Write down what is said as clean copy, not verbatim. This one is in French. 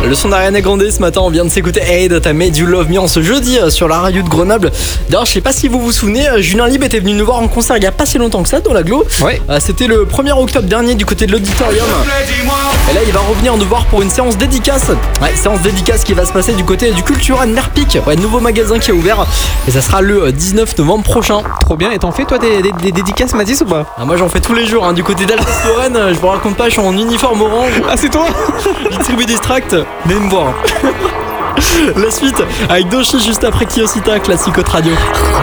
Le son d'Ariana Grande ce matin, on vient de s'écouter Hey T'as Made You Love Me en ce jeudi sur la radio de Grenoble. D'ailleurs, je sais pas si vous vous souvenez, Julien Lieb était venu nous voir en concert il y a pas si longtemps que ça dans l'agglo. Ouais. C'était le 1er octobre dernier du côté de l'auditorium. Et là, il va revenir nous voir pour une séance dédicace. Ouais, séance dédicace qui va se passer du côté du Cultura de Merpic. Ouais, nouveau magasin qui est ouvert. Et ça sera le 19 novembre prochain. Trop bien, et t'en fais toi des dédicaces Mathis ou pas? Moi j'en fais tous les jours, du côté d'Alsace-Lorraine, je vous raconte pas, je suis en uniforme orange. Ah, c'est toi? Je distribue des tracts, venez me voir. La suite avec Doshi juste après Kiosita, Classique Haute Radio.